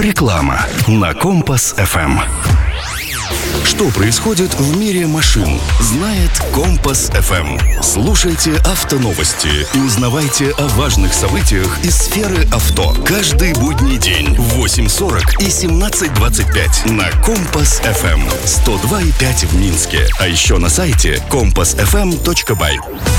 Реклама на Компас ФМ. Что происходит в мире машин, знает Компас ФМ. Слушайте автоновости и узнавайте о важных событиях из сферы авто. Каждый будний день в 8:40 и 17:25 на Компас ФМ. 102,5 в Минске. А еще на сайте compassfm.by.